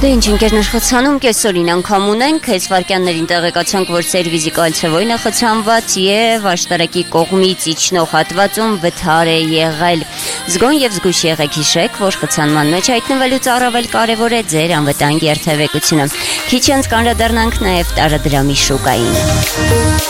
Դե ինչ ընկերներ խցանում կեսօրին անգամ ունենք, այս վարքյաններին տեղեկացանք, որ սերվիզի կալցևոյնը խցանված և աշտարակի կողմից իջնող հատվածում վթար է եղել։ Զգոն և զգույշ եղեք, հիշեք, որ խցանման մեջ հայտնվելուց առավել կարևոր է ձեր անվտանգ երթևեկությունը։ Քիչ անց կանդրադառնանք նաև տարադրամի շուկային։